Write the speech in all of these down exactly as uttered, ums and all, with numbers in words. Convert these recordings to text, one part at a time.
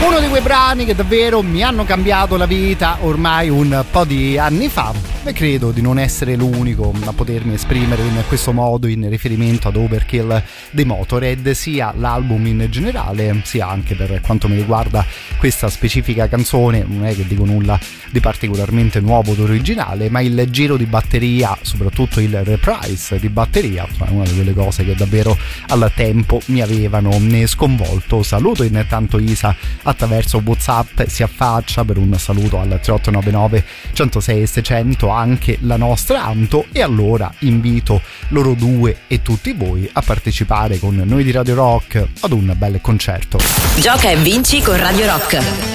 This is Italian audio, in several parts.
Uno di quei brani che davvero mi hanno cambiato la vita ormai un po' di anni fa, e credo di non essere l'unico a potermi esprimere in questo modo in riferimento ad Overkill dei Motorhead, sia l'album in generale sia anche per quanto mi riguarda questa specifica canzone. Non è che dico nulla di particolarmente nuovo ed originale, ma il giro di batteria, soprattutto il reprise di batteria, è una di quelle cose che davvero al tempo mi avevano sconvolto. Saluto intanto Isa attraverso WhatsApp, si affaccia per un saluto al tre otto nove nove uno zero sei seicento anche la nostra Anto, e allora invito loro due e tutti voi a partecipare con noi di Radio Rock ad un bel concerto. Gioca e vinci con Radio Rock.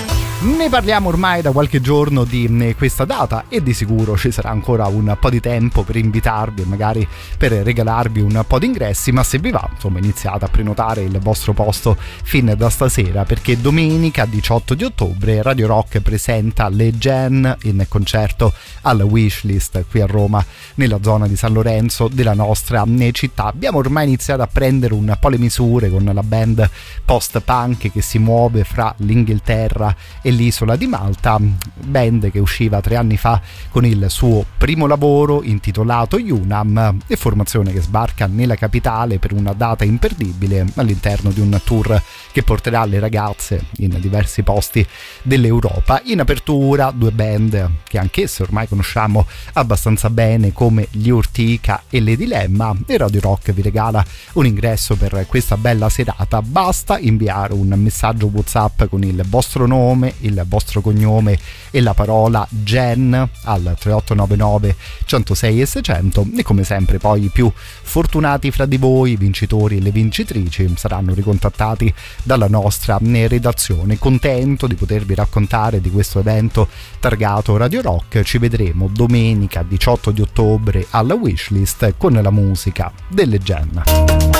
Ne parliamo ormai da qualche giorno di questa data e di sicuro ci sarà ancora un po' di tempo per invitarvi e magari per regalarvi un po' di ingressi, ma se vi va, insomma, iniziate a prenotare il vostro posto fin da stasera, perché domenica diciotto di ottobre Radio Rock presenta le Gen in concerto al Wishlist qui a Roma, nella zona di San Lorenzo della nostra città. Abbiamo ormai iniziato a prendere un po' le misure con la band post-punk che si muove fra l'Inghilterra e l'isola di Malta, band che usciva tre anni fa con il suo primo lavoro intitolato Unam, e formazione che sbarca nella capitale per una data imperdibile all'interno di un tour che porterà le ragazze in diversi posti dell'Europa. In apertura due band che anch'esse ormai conosciamo abbastanza bene come gli Urtica e le Dilemma, e Radio Rock vi regala un ingresso per questa bella serata. Basta inviare un messaggio WhatsApp con il vostro nome, il vostro cognome e la parola Gen al tre otto nove nove uno zero sei seicento, e come sempre poi i più fortunati fra di voi, i vincitori e le vincitrici, saranno ricontattati dalla nostra redazione. Contento di potervi raccontare di questo evento targato Radio Rock. Ci vedremo domenica diciotto di ottobre alla Wishlist con la musica delle Gen.